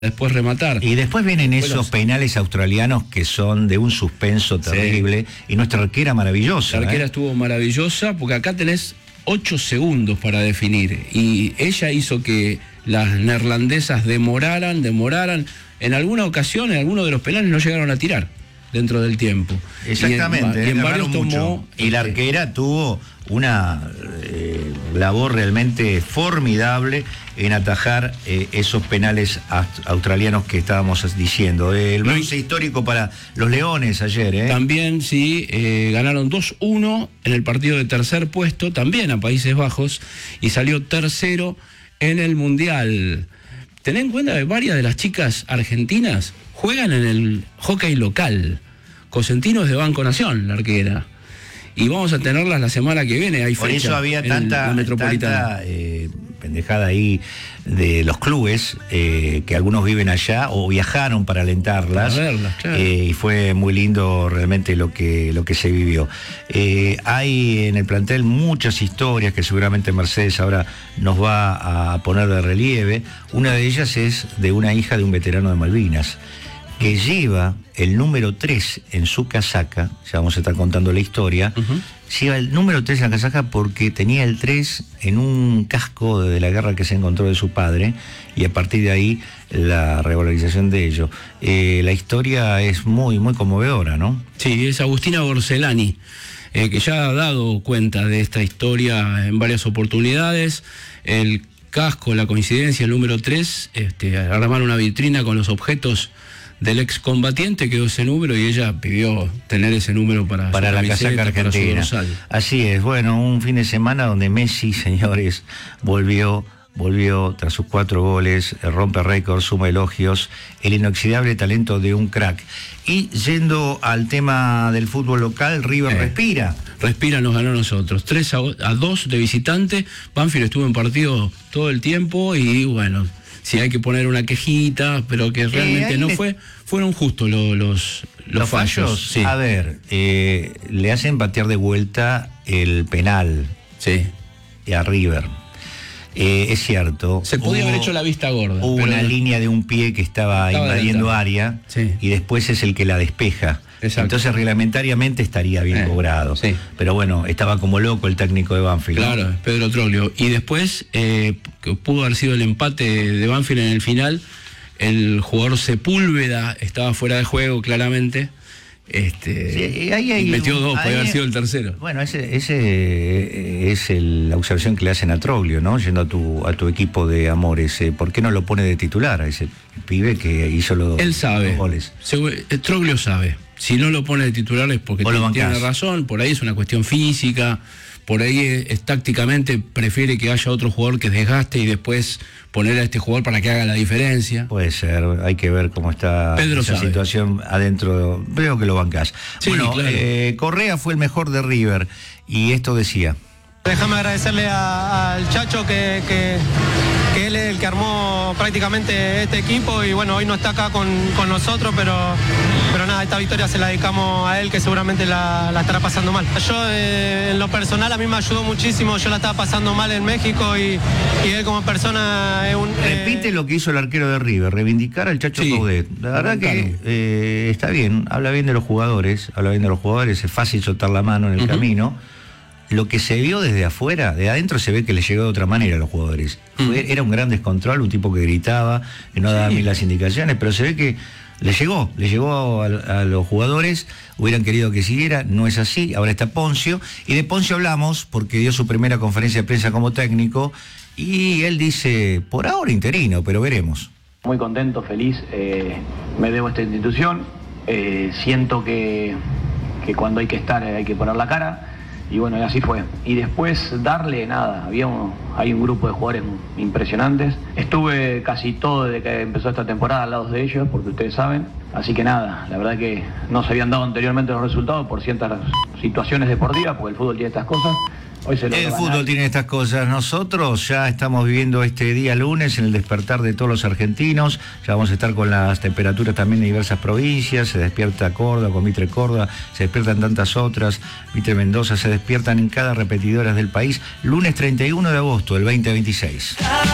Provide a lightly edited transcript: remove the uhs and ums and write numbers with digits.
después rematar. Y después vienen esos penales australianos que son de un suspenso terrible. Sí. Y nuestra arquera maravillosa. La arquera estuvo maravillosa, porque acá tenés 8 segundos para definir. Y ella hizo que las neerlandesas demoraran. En alguna ocasión, en alguno de los penales no llegaron a tirar dentro del tiempo. Exactamente. Y en varios tomó. Y la arquera tuvo una labor realmente formidable en atajar esos penales australianos que estábamos diciendo. El bronce histórico para los Leones ayer. También, sí, ganaron 2-1 en el partido de tercer puesto, también a Países Bajos, y salió tercero en el Mundial. Ten en cuenta que varias de las chicas argentinas juegan en el hockey local. Cosentino es de Banco Nación, la arquera. Y vamos a tenerlas la semana que viene. Hay por eso había tanta pendejada ahí de los clubes, que algunos viven allá o viajaron para alentarlas. Para verlas, claro. Y fue muy lindo realmente lo que se vivió. Hay en el plantel muchas historias que seguramente Mercedes ahora nos va a poner de relieve. Una de ellas es de una hija de un veterano de Malvinas, que lleva el número 3 en su casaca. Ya vamos a estar contando la historia. Lleva el número 3 en la casaca porque tenía el 3 en un casco de la guerra que se encontró de su padre, y a partir de ahí la regularización de ello. La historia es muy, muy conmovedora, ¿no? Sí, es Agustina Borcelani, que ya ha dado cuenta de esta historia en varias oportunidades. El casco, la coincidencia, el número 3, armaron una vitrina con los objetos del excombatiente, quedó ese número y ella pidió tener ese número para la casaca argentina. Así es, bueno, un fin de semana donde Messi, señores, volvió tras sus 4 goles, rompe récords, suma elogios, el inoxidable talento de un crack. Y yendo al tema del fútbol local, River respira. Respira, nos ganó a nosotros, 3-2 de visitante. Banfield estuvo en partido todo el tiempo y bueno, si hay que poner una quejita, pero que realmente no fueron justos los fallos. Sí. A ver, le hacen patear de vuelta el penal, sí, a River. Es cierto. Se podía haber hecho la vista gorda. Hubo una línea de un pie que estaba invadiendo área, sí, y después es el que la despeja. Exacto. Entonces reglamentariamente estaría bien cobrado. Sí. Pero bueno, estaba como loco el técnico de Banfield. Claro, Pedro Troglio. Y después, que pudo haber sido el empate de Banfield en el final, el jugador Sepúlveda estaba fuera de juego claramente. Sí, metió 2, podía haber sido el tercero. Bueno, ese es la observación que le hacen a Troglio, ¿no? Yendo a tu equipo de amores. ¿Por qué no lo pone de titular a ese pibe que hizo los goles? Troglio sabe. Si no lo pone de titular es porque tiene razón, por ahí es una cuestión física, por ahí es tácticamente prefiere que haya otro jugador que desgaste y después poner a este jugador para que haga la diferencia. Puede ser, hay que ver cómo está esa situación adentro. Veo que lo bancás. Sí, bueno, claro. Correa fue el mejor de River y esto decía. Déjame agradecerle al Chacho que él es el que armó prácticamente este equipo y bueno, hoy no está acá con nosotros, pero nada, esta victoria se la dedicamos a él, que seguramente la estará pasando mal. Yo en lo personal a mí me ayudó muchísimo, yo la estaba pasando mal en México y él como persona es un... Repite lo que hizo el arquero de River, reivindicar al Chacho Coudet. La verdad que está bien, habla bien de los jugadores, es fácil soltar la mano en el camino. Lo que se vio desde afuera, de adentro se ve que le llegó de otra manera a los jugadores. Era un gran descontrol, un tipo que gritaba, que no daba bien las indicaciones, pero se ve que le llegó a los jugadores, hubieran querido que siguiera, no es así. Ahora está Poncio, y de Poncio hablamos porque dio su primera conferencia de prensa como técnico, y él dice, por ahora interino, pero veremos. Muy contento, feliz, me debo a esta institución, siento que cuando hay que estar hay que poner la cara. Y bueno, y así fue. Y después darle nada, hay un grupo de jugadores impresionantes. Estuve casi todo desde que empezó esta temporada al lado de ellos, porque ustedes saben. Así que nada, la verdad que no se habían dado anteriormente los resultados por ciertas situaciones deportivas, porque el fútbol tiene estas cosas. El fútbol tiene estas cosas. Nosotros ya estamos viviendo este día lunes en el despertar de todos los argentinos. Ya vamos a estar con las temperaturas también en diversas provincias. Se despierta Córdoba, con Mitre Córdoba, se despiertan tantas otras. Mitre Mendoza, se despiertan en cada repetidora del país. Lunes 31 de agosto del 2026.